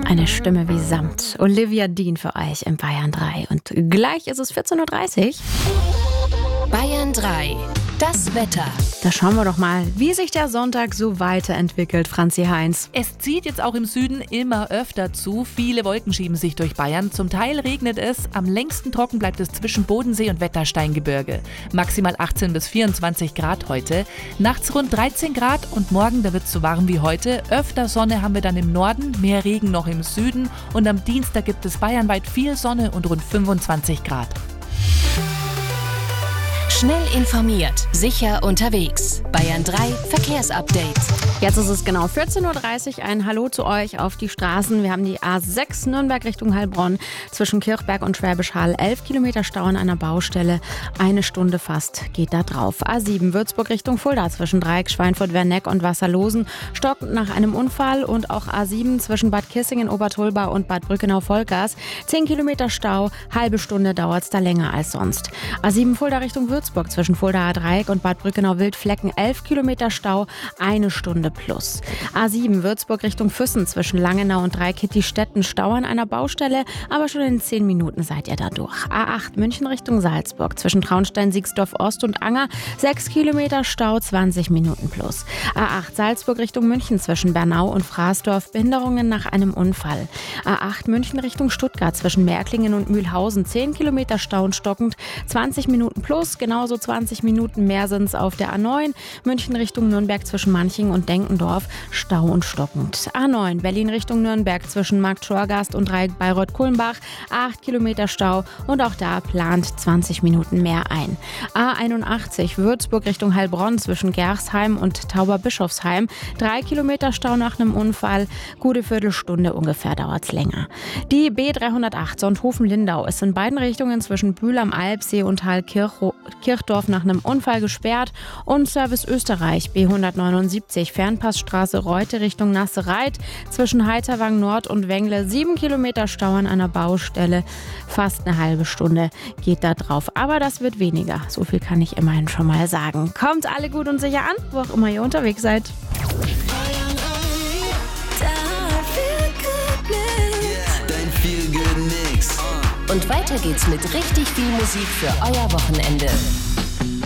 Eine Stimme wie Samt. Olivia Dean für euch in Bayern 3. Und gleich ist es 14.30 Uhr. Bayern 3. Das Wetter. Da schauen wir doch mal, wie sich der Sonntag so weiterentwickelt, Franzi Heinz. Es zieht jetzt auch im Süden immer öfter zu. Viele Wolken schieben sich durch Bayern. Zum Teil regnet es. Am längsten trocken bleibt es zwischen Bodensee und Wettersteingebirge. Maximal 18 bis 24 Grad heute. Nachts rund 13 Grad und morgen, da wird es so warm wie heute. Öfter Sonne haben wir dann im Norden, mehr Regen noch im Süden. Und am Dienstag gibt es bayernweit viel Sonne und rund 25 Grad. Schnell informiert, sicher unterwegs. Bayern 3 Verkehrsupdate. Jetzt ist es genau 14.30 Uhr. Ein Hallo zu euch auf die Straßen. Wir haben die A6 Nürnberg Richtung Heilbronn. Zwischen Kirchberg und Schwäbisch Hall 11 Kilometer Stau an einer Baustelle. Eine Stunde fast geht da drauf. A7 Würzburg Richtung Fulda zwischen Dreieck, Schweinfurt-Werneck und Wasserlosen. Stockend nach einem Unfall. Und auch A7 zwischen Bad Kissingen, Obertolba und Bad Brückenau-Vollgas. 10 Kilometer Stau. Halbe Stunde dauert es da länger als sonst. A7 Fulda Richtung Würzburg zwischen Fuldaer Dreieck und Bad Brückenau-Wildflecken 11 Kilometer Stau. Eine Stunde plus. A7 Würzburg Richtung Füssen zwischen Langenau und Dreikitti-Stetten Stau an einer Baustelle, aber schon in 10 Minuten seid ihr da durch. A8 München Richtung Salzburg zwischen Traunstein, Siegsdorf Ost und Anger 6 Kilometer Stau, 20 Minuten plus. A8 Salzburg Richtung München zwischen Bernau und Fraßdorf Behinderungen nach einem Unfall. A8 München Richtung Stuttgart zwischen Märklingen und Mühlhausen 10 Kilometer Stau und stockend, 20 Minuten plus, genauso 20 Minuten mehr sind es auf der A9 München Richtung Nürnberg zwischen Manching und Denkendorf, Stau und stockend. A9 Berlin Richtung Nürnberg zwischen Markt-Schorgast und Dreieck Bayreuth-Kulmbach 8 Kilometer Stau und auch da plant 20 Minuten mehr ein. A81 Würzburg Richtung Heilbronn zwischen Gersheim und Tauberbischofsheim 3 Kilometer Stau nach einem Unfall, gute Viertelstunde ungefähr dauert es länger. Die B308 Sonthofen-Lindau ist in beiden Richtungen zwischen Bühl am Alpsee und Kirchdorf nach einem Unfall gesperrt und Service Österreich B179 Fernpassstraße Reute Richtung Nassereit zwischen Heiterwang Nord und Wengle 7 Kilometer Stau an einer Baustelle. Fast eine halbe Stunde geht da drauf. Aber das wird weniger. So viel kann ich immerhin schon mal sagen. Kommt alle gut und sicher an, wo auch immer ihr unterwegs seid. Dein Feel-Good-Mix. Und weiter geht's mit richtig viel Musik für euer Wochenende.